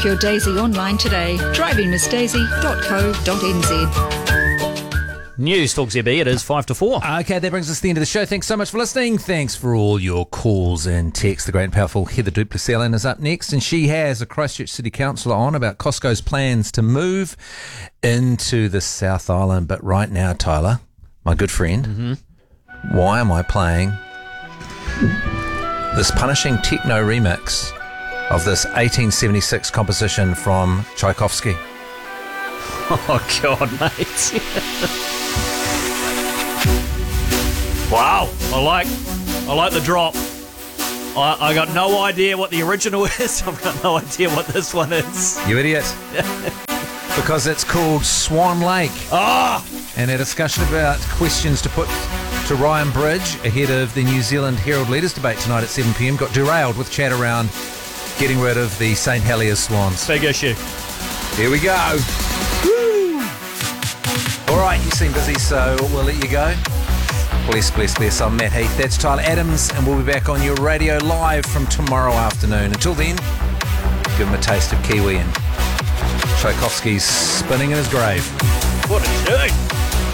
your Daisy online today. drivingmissdaisy.co.nz. News Talk ZB, it is 5 to 4. Okay, that brings us to the end of the show. Thanks so much for listening. Thanks for all your calls and texts. The great and powerful Heather Duplessis is up next, and she has a Christchurch City Councillor on about Costco's plans to move into the South Island. But right now, Tyler, my good friend, why am I playing this punishing techno remix of this 1876 composition from Tchaikovsky? Oh, God, mate. Wow, I like the drop. I got no idea what the original is. I've got no idea what this one is. You idiot. Because it's called Swan Lake. Ah! And a discussion about questions to put to Ryan Bridge ahead of the New Zealand Herald Leaders debate tonight at 7 p.m. got derailed with chat around getting rid of the St. Heliers Swans. Big issue. Here we go. Woo! All right, you seem busy, so we'll let you go. Bless, bless, bless. I'm Matt Heath. That's Tyler Adams, and we'll be back on your radio live from tomorrow afternoon. Until then, give him a taste of Kiwi and Tchaikovsky's spinning in his grave. What a tune.